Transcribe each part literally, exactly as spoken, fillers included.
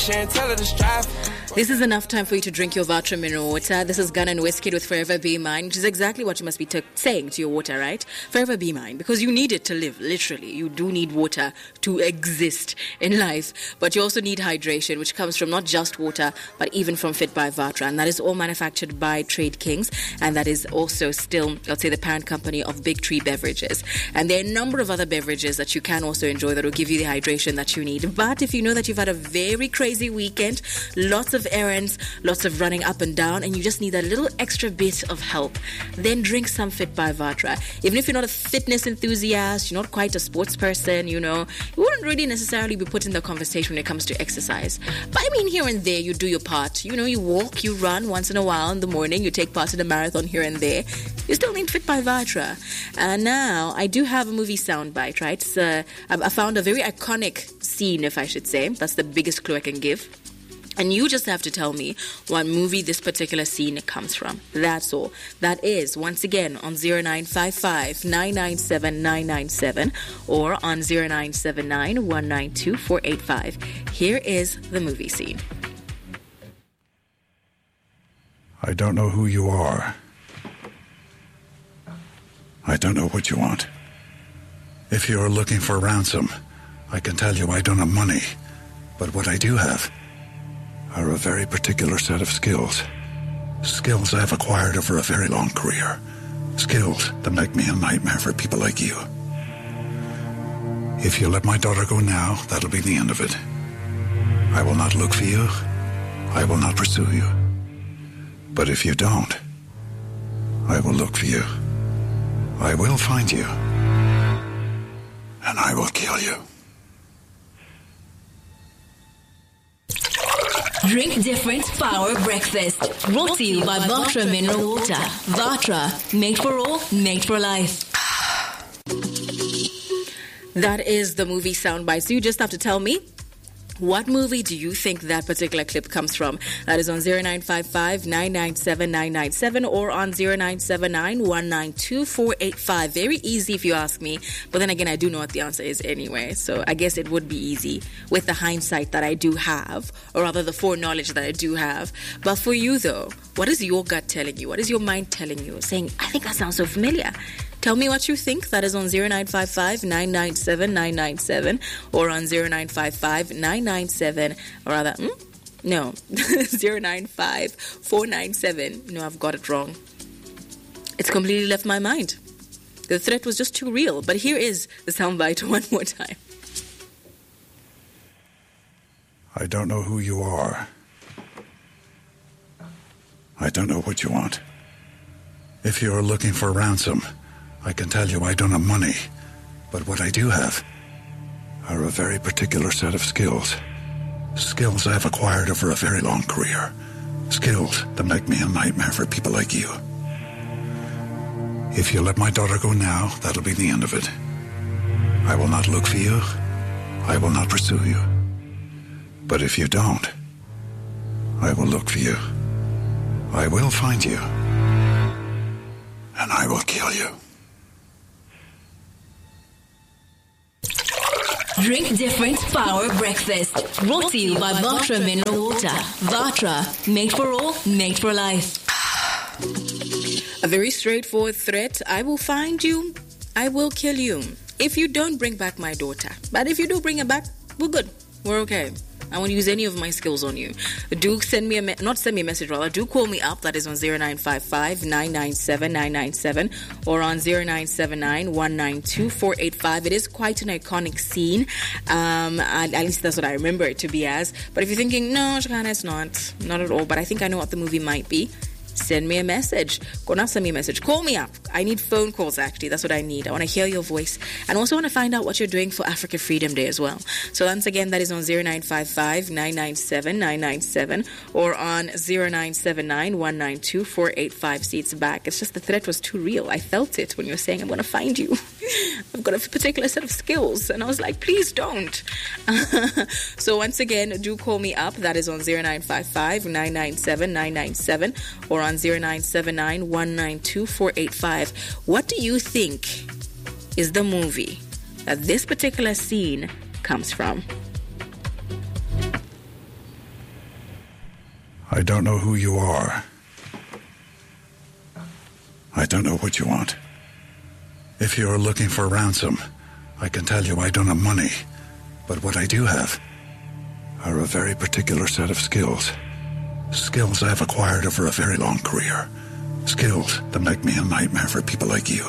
Tell her to strive. This is enough time for you to drink your Vatra mineral water. This is Gun and Whiskey with Forever Be Mine, which is exactly what you must be t- saying to your water, right? Forever Be Mine, because you need it to live, literally. You do need water to exist in life. But you also need hydration, which comes from not just water, but even from Fit by Vatra. And that is all manufactured by Trade Kings. And that is also still, let's say, the parent company of Big Tree Beverages. And there are a number of other beverages that you can also enjoy that will give you the hydration that you need. But if you know that you've had a very crazy weekend, lots of errands, lots of running up and down, and you just need a little extra bit of help, then drink some Fit by Vatra. Even if you're not a fitness enthusiast, you're not quite a sports person, you know, you wouldn't really necessarily be put in the conversation when it comes to exercise. But I mean, here and there, you do your part. You know, you walk, you run once in a while in the morning, you take part in a marathon here and there. You still need Fit by Vatra. And now, I do have a movie soundbite, right? It's, uh, I found a very iconic scene, if I should say. That's the biggest clue I can give. And you just have to tell me what movie this particular scene comes from. That's all. That is, once again, on zero nine five five, nine nine seven, nine nine seven or on zero nine seven nine, one nine two, four eight five. Here is the movie scene. I don't know who you are. I don't know what you want. If you're looking for ransom, I can tell you I don't have money. But what I do have are a very particular set of skills. Skills I've acquired over a very long career. Skills that make me a nightmare for people like you. If you let my daughter go now, that'll be the end of it. I will not look for you. I will not pursue you. But if you don't, I will look for you. I will find you. And I will kill you. Drink different Power Breakfast. Brought to you by Vatra Mineral Water. Vatra, made for all, made for life. That is the movie soundbite. So you just have to tell me, what movie do you think that particular clip comes from? That is on zero nine five five, nine nine seven, nine nine seven or on zero nine seven nine, one nine two, four eight five. Very easy if you ask me. But then again, I do know what the answer is anyway. So I guess it would be easy with the hindsight that I do have, or rather the foreknowledge that I do have. But for you though, what is your gut telling you? What is your mind telling you? Saying, I think that sounds so familiar. Tell me what you think. That is on zero nine five five, nine nine seven, nine nine seven or on zero nine five five, nine nine seven or rather, hmm? no, zero nine five, four nine seven. No, I've got it wrong. It's completely left my mind. The threat was just too real. But here is the soundbite one more time. I don't know who you are. I don't know what you want. If you're looking for ransom, I can tell you I don't have money, but what I do have are a very particular set of skills. Skills I've acquired over a very long career. Skills that make me a nightmare for people like you. If you let my daughter go now, that'll be the end of it. I will not look for you. I will not pursue you. But if you don't, I will look for you. I will find you. And I will kill you. Drink different Power Breakfast. Brought to you by Vatra Mineral Water. Vatra, made for all, made for life. A very straightforward threat. I will find you. I will kill you. If you don't bring back my daughter. But if you do bring her back, we're good. We're okay. I won't use any of my skills on you. Do send me a me- not send me a message rather. Do call me up. That is on zero nine five five, nine nine seven, nine nine seven or on zero nine seven nine, one nine two, four eight five. It is quite an iconic scene. Um, and at least that's what I remember it to be as. But if you're thinking, no, Shakana, it's not, not at all. But I think I know what the movie might be. Send me a message. Go not send me a message. Call me up. I need phone calls, actually. That's what I need. I want to hear your voice. And also want to find out what you're doing for Africa Freedom Day as well. So once again, that is on zero nine five five, nine nine seven, nine nine seven or on zero nine seven nine, one nine two, four eight five. See, it's back. It's just the threat was too real. I felt it when you were saying, I'm going to find you. I've got a particular set of skills. And I was like, please don't. So once again, do call me up. That is on zero nine five five, nine nine seven, nine nine seven or on zero nine seven nine, one nine two, four eight five. What do you think is the movie that this particular scene comes from? I don't know who you are. I don't know what you want. If you're looking for ransom, I can tell you I don't have money. But what I do have are a very particular set of skills. Skills I've acquired over a very long career. Skills that make me a nightmare for people like you.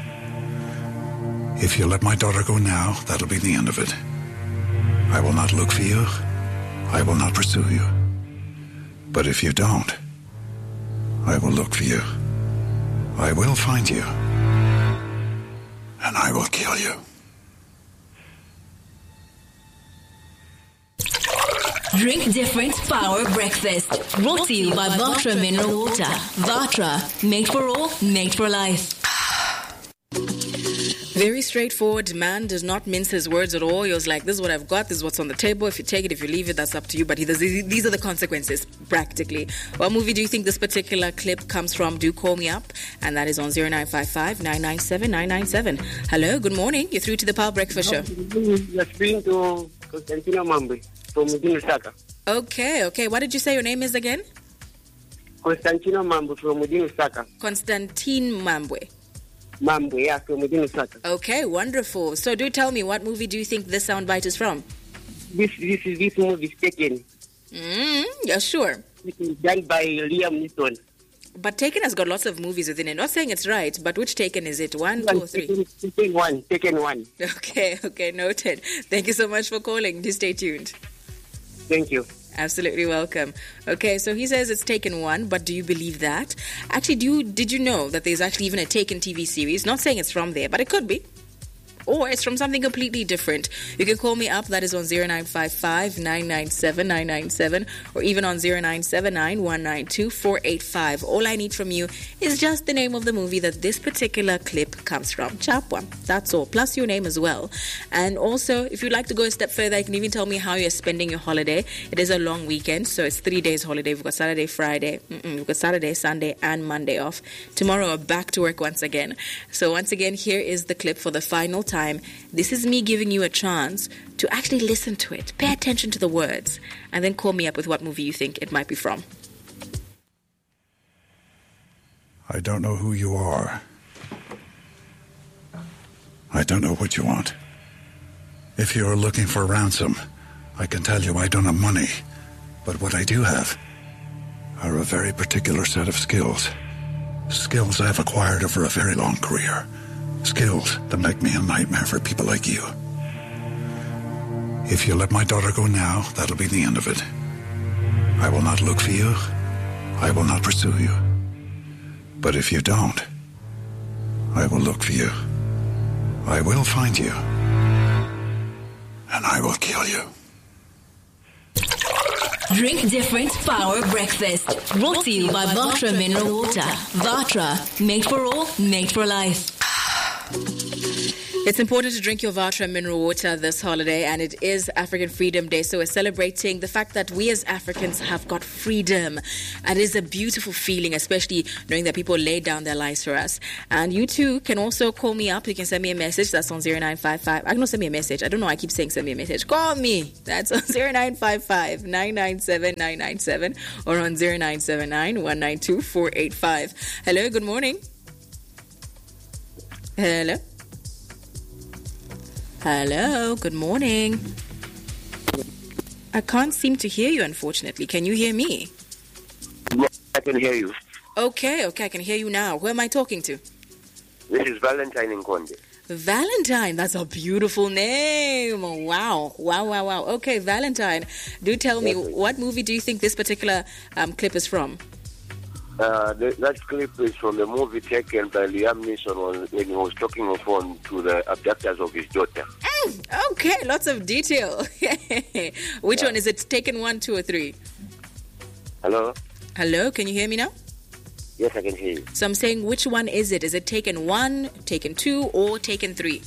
If you let my daughter go now, that'll be the end of it. I will not look for you. I will not pursue you. But if you don't, I will look for you. I will find you. And I will kill you. Drink Different Power Breakfast. Brought to you by Vatra Mineral Water. Vatra, made for all, made for life. Very straightforward. Man does not mince his words at all. He was like, this is what I've got, this is what's on the table. If you take it, if you leave it, that's up to you. But he does, these are the consequences, practically. What movie do you think this particular clip comes from? Do call me up. And that is on zero nine five five, nine nine seven, nine nine seven. Hello, good morning. You're through to the Power Breakfast Show. You're speaking to Constantino Mambe from Medina Saka. Okay, okay. What did you say your name is again? Constantino Mambe from Medina Saka. Constantine Mambwe. Mambo, yeah, from Medina Saka. Okay, wonderful. So do tell me, what movie do you think this soundbite is from? This this is this movie is Taken. Mm, yeah, sure. It is done by Liam Neeson. But Taken has got lots of movies within it. Not saying it's right, but which Taken is it? One, two, or three? Taken, Taken one. Taken one. Okay, okay, noted. Thank you so much for calling. Do stay tuned. Thank you. Absolutely welcome. Okay, so he says it's Taken one, but do you believe that? Actually, do you, did you know that there's actually even a Taken T V series? Not saying it's from there, but it could be. Or it's from something completely different. You can call me up. That is on zero nine five five, nine nine seven, nine nine seven or even on zero nine seven nine, one nine two, four eight five. All I need from you is just the name of the movie that this particular clip comes from. Chapwa. That's all. Plus your name as well. And also, if you'd like to go a step further, you can even tell me how you're spending your holiday. It is a long weekend, so it's three days holiday. We've got Saturday, Friday. Mm-mm, we've got Saturday, Sunday, and Monday off. Tomorrow, we're back to work once again. So once again, here is the clip for the final time. This is me giving you a chance to actually listen to it, pay attention to the words, and then call me up with what movie you think it might be from. I don't know who you are. I don't know what you want. If you're looking for ransom, I can tell you I don't have money. But what I do have are a very particular set of skills. Skills I've acquired over a very long career. Skills that make me a nightmare for people like you. If you let my daughter go now, that'll be the end of it. I will not look for you. I will not pursue you. But if you don't, I will look for you. I will find you. And I will kill you. Drink Different Power Breakfast. Brought to you by Vatra Mineral Water. Vatra, made for all, made for life. It's important to drink your Vatra mineral water this holiday, and it is African Freedom Day, so we're celebrating the fact that we as Africans have got freedom, and it is a beautiful feeling, especially knowing that people laid down their lives for us. And you too can also call me up. You can send me a message. That's on zero nine five five. I can send me a message. I don't know. I keep saying send me a message. Call me. That's on zero nine five five, nine nine seven, nine nine seven or on zero nine seven nine, one nine two, four eight five. Hello. Good morning. Hello. Hello, good morning. I can't seem to hear you, unfortunately. Can you hear me? Yes, I can hear you. Okay, okay, I can hear you now. Who am I talking to? This is Valentine in Konde. Valentine, that's a beautiful name. Wow, wow, wow, wow. Okay, Valentine, do tell me, what movie do you think this particular um, clip is from? Uh, the, that clip is from the movie taken by Liam Neeson when he was talking on phone to the abductors of his daughter. Mm, okay, lots of detail. Which yeah. one? Is it Taken one, two, or three? Hello? Hello, can you hear me now? Yes, I can hear you. So I'm saying, which one is it? Is it Taken one, Taken two, or Taken three?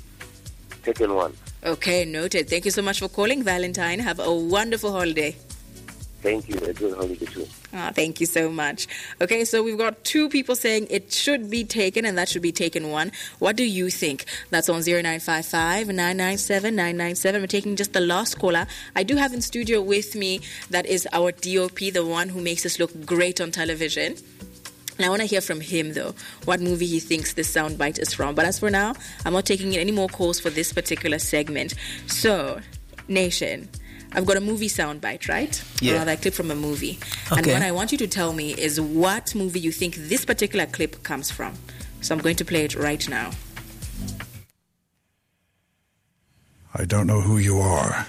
Taken one. Okay, noted. Thank you so much for calling, Valentine. Have a wonderful holiday. Thank you. A good holiday too. Ah, thank you so much. Okay, so we've got two people saying it should be taken, and that should be taken one. What do you think? That's on zero nine five five, nine nine seven, nine nine seven. We're taking just the last caller. I do have in studio with me, that is our D O P, the one who makes us look great on television. And I want to hear from him, though, what movie he thinks this soundbite is from. But as for now, I'm not taking any more calls for this particular segment. So, Nation, I've got a movie soundbite, right? Yeah. Or rather, a clip from a movie. Okay. And what I want you to tell me is what movie you think this particular clip comes from. So I'm going to play it right now. I don't know who you are.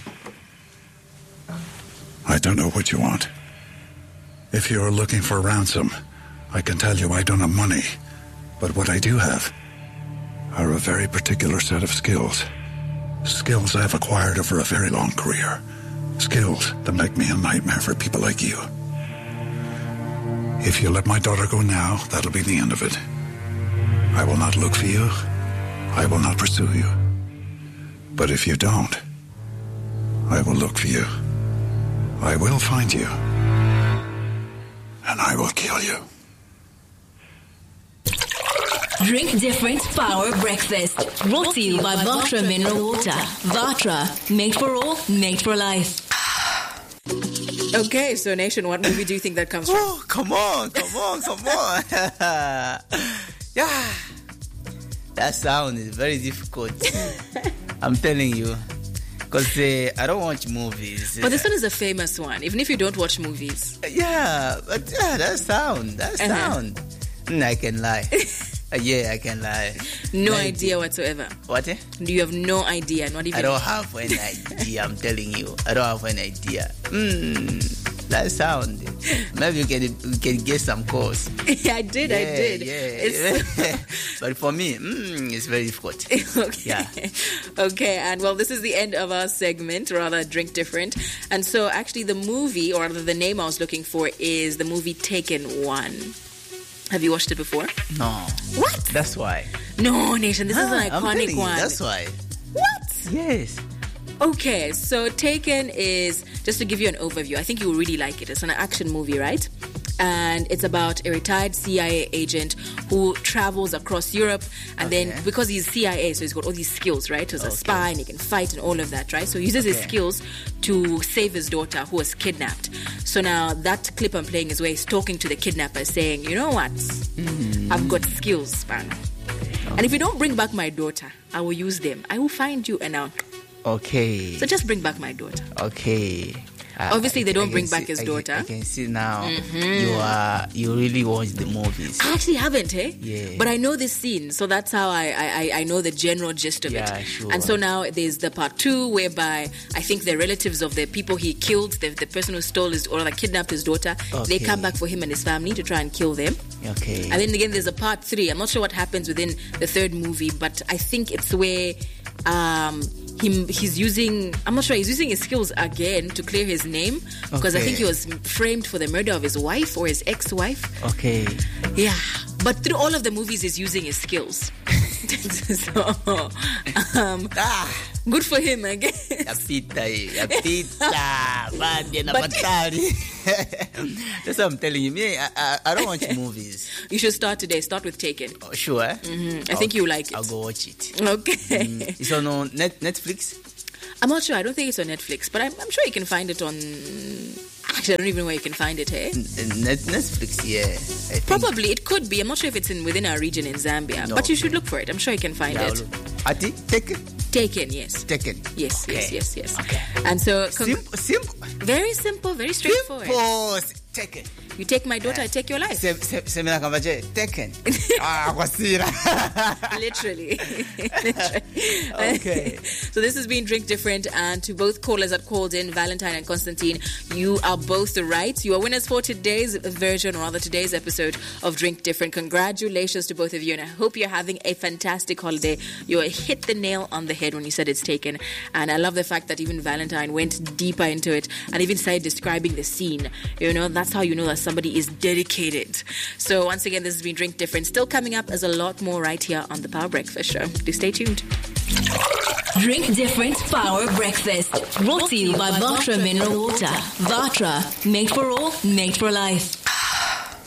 I don't know what you want. If you're looking for ransom, I can tell you I don't have money. But what I do have are a very particular set of skills. Skills I've acquired over a very long career. Skills that make me a nightmare for people like you. If you let my daughter go now, that'll be the end of it. I will not look for you. I will not pursue you. But if you don't, I will look for you. I will find you. And I will kill you. Drink Different Power Breakfast. Brought to you by Vatra Mineral Water. Vatra, made for all, made for life. Okay, so Nation, what movie do you think that comes from? Oh, come on, come on, come on. Yeah. That sound is very difficult. I'm telling you. Because uh, I don't watch movies. But this one is a famous one, even if you don't watch movies. Yeah, but yeah, that sound, that Uh-huh. sound. Mm, I can lie. uh, yeah, I can lie. No Like, idea whatsoever. What? Eh? You have no idea, not even... I don't have an idea, I'm telling you. I don't have an idea. Mm, that sound. Maybe you can, you can get some calls. Yeah, I did, yeah, I did. Yeah, It's... But for me, mm, it's very difficult. Okay. Yeah. Okay, and well, this is the end of our segment, rather Drink Different. And so actually the movie, or rather the name I was looking for, is the movie Taken One. Have you watched it before? No. What? That's why. No, Nation, this is Ah, an I'm telling iconic you, one. That's why. What? Yes. Okay, so Taken is, just to give you an overview, I think you will really like it. It's an action movie, right? And it's about a retired C I A agent who travels across Europe. And Okay. then, because he's C I A, so he's got all these skills, right? He's a Okay. spy and he can fight and all of that, right? So he uses his Okay. skills to save his daughter who was kidnapped. So now that clip I'm playing is where he's talking to the kidnapper saying, you know what? Mm. I've got skills, man. And if you don't bring back my daughter, I will use them. I will find you and I'll... Okay. So just bring back my daughter. Okay. Uh, Obviously, I- they don't I bring can back see- his I daughter. Can, I can see now you are you really watch the movies. I actually haven't, eh? Yeah. But I know this scene, so that's how I I, I know the general gist of Yeah, it. sure. And so now there's the part two, whereby I think the relatives of the people he killed, the, the person who stole his or like kidnapped his daughter, they Okay. come back for him and his family to try and kill them. Okay. And then again, there's a part three. I'm not sure what happens within the third movie, but I think it's where um, he, he's using, I'm not sure, he's using his skills again to clear his name, because I Okay. think he was framed for the murder of his wife or his ex-wife. Okay. Yeah, but through all of the movies, he's using his skills. So, um, Ah, good for him, I guess. yapita eh, yapita. Mande na But- patari. That's what I'm telling you. Me, I, I, I don't watch movies. You should start today. Start with Taken. Oh, sure. Mm, I think you like it. I'll go watch it. Okay. Mm. It's on uh, net, Netflix. I'm not sure. I don't think it's on Netflix, but I'm, I'm sure you can find it on... Actually, I don't even know where you can find it, hey? Net, Netflix, yeah. I think. Probably. It could be. I'm not sure if it's in within our region in Zambia, No, but you should okay. look for it. I'm sure you can find Yeah, it. Ati, take it. Taken, yes. Take it. Yes, Okay. yes, yes, yes. Okay. And so... con- Simple, simple. very simple, very straightforward. Simple. Take it. You take my daughter, I take your life. Se- se- Semina kamba je, Tekken. Ah, kwasira. Literally. Literally. Okay. So this has been Drink Different, and to both callers that called in, Valentine and Constantine, you are both right. You are winners for today's version, or rather today's episode of Drink Different. Congratulations to both of you, and I hope you're having a fantastic holiday. You hit the nail on the head when you said it's taken, and I love the fact that even Valentine went deeper into it and even started describing the scene. You know, that's how you know that somebody is dedicated. So once again, this has been Drink Different. Still coming up as a lot more right here on the Power Breakfast Show. Do stay tuned. Drink different, power breakfast. Brought to you by Vatra Mineral Water. Vatra, made for all, made for life.